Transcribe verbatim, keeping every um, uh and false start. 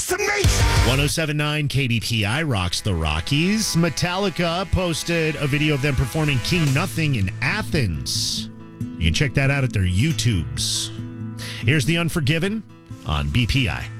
one oh seven point nine K B P I rocks the Rockies. Metallica posted a video of them performing King Nothing in Athens. You can check that out at their YouTubes. Here's The Unforgiven on B P I.